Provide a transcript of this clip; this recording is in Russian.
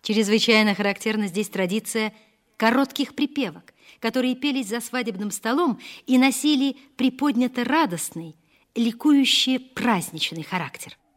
Чрезвычайно характерна здесь традиция коротких припевок, которые пелись за свадебным столом и носили приподнято радостный, ликующий праздничный характер.